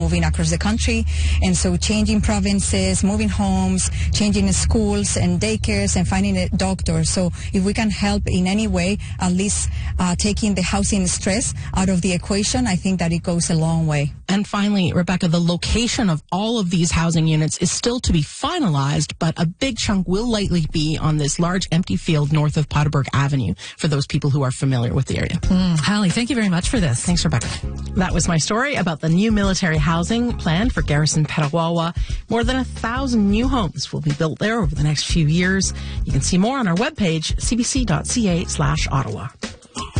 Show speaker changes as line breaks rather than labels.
moving across the country, and so changing provinces, moving homes, changing schools and daycares, and finding a doctor. So if we can help in any way, at least taking the housing stress out of the equation, I think that it goes a long way.
And finally, Rebecca, the location of all of these housing units is still to be finalized, but a big chunk will likely be on this large empty field north of Paterberg Avenue for those people who are familiar with the area.
Hallie, thank you very much for this.
Thanks, Rebecca. That was my story about the new military housing plan for Garrison Petawawa. More than 1,000 new homes will be built there over the next few years. You can see more on our webpage, cbc.ca/Ottawa.